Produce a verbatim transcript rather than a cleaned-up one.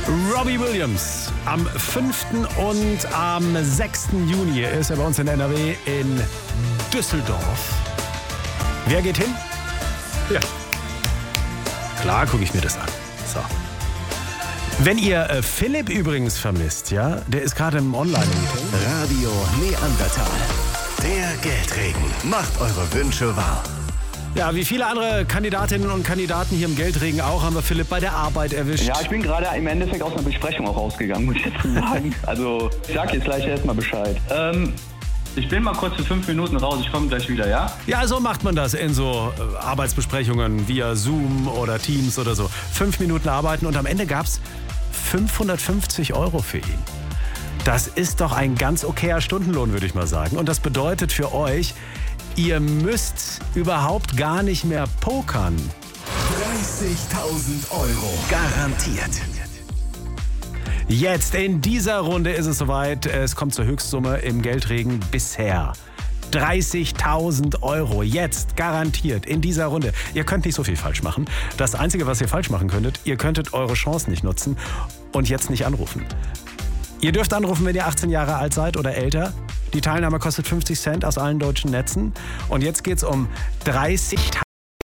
Robbie Williams. Am fünften und am sechsten Juni ist er bei uns in N R W in Düsseldorf. Wer geht hin? Ja. Klar gucke ich mir das an. So. Wenn ihr äh, Philipp übrigens vermisst, ja, der ist gerade im Online-Meeting. Radio Neandertal. Der Geldregen macht eure Wünsche wahr. Ja, wie viele andere Kandidatinnen und Kandidaten hier im Geldregen auch, haben wir Philipp bei der Arbeit erwischt. Ja, ich bin gerade im Endeffekt aus einer Besprechung auch rausgegangen, muss ich jetzt sagen. Also, ich sag jetzt gleich erstmal Bescheid. Ähm, ich bin mal kurz für fünf Minuten raus, ich komme gleich wieder, ja? Ja, so macht man das in so äh, Arbeitsbesprechungen via Zoom oder Teams oder so. Fünf Minuten arbeiten und am Ende gab's fünfhundertfünfzig Euro für ihn. Das ist doch ein ganz okayer Stundenlohn, würde ich mal sagen. Und das bedeutet für euch, ihr müsst überhaupt gar nicht mehr pokern. dreißigtausend Euro. Garantiert. Jetzt in dieser Runde ist es soweit. Es kommt zur Höchstsumme im Geldregen bisher. dreißigtausend Euro. Jetzt garantiert in dieser Runde. Ihr könnt nicht so viel falsch machen. Das Einzige, was ihr falsch machen könntet, ihr könntet eure Chance nicht nutzen und jetzt nicht anrufen. Ihr dürft anrufen, wenn ihr achtzehn Jahre alt seid oder älter. Die Teilnahme kostet fünfzig Cent aus allen deutschen Netzen. Und jetzt geht's um dreißigtausend